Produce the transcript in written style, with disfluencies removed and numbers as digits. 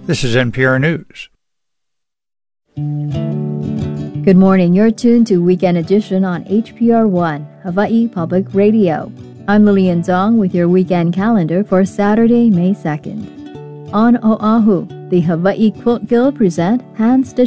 This is NPR News. Good morning. You're tuned to Weekend Edition on HPR One, Hawaii Public Radio. I'm Lillian Zong with your weekend calendar for Saturday, May 2nd. On Oahu, the Hawaii Quilt Guild present hand-stitched